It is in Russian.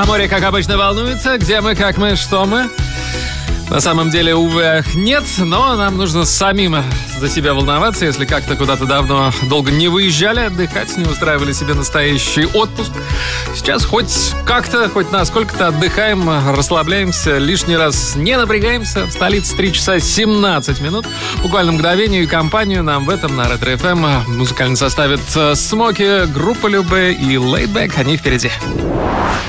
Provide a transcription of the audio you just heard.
А море, как обычно, волнуется. Где мы, как мы, что мы? На самом деле, увы, нет, но нам нужно самим за себя волноваться, если как-то куда-то давно долго не выезжали отдыхать, не устраивали себе настоящий отпуск. Сейчас хоть как-то, хоть насколько-то отдыхаем, расслабляемся, лишний раз не напрягаемся. В столице 3 часа 17 минут. Буквально мгновение и компанию нам в этом на Ретро-ФМ музыкально составят Смоки, группа Любэ и Laid Back. Они впереди.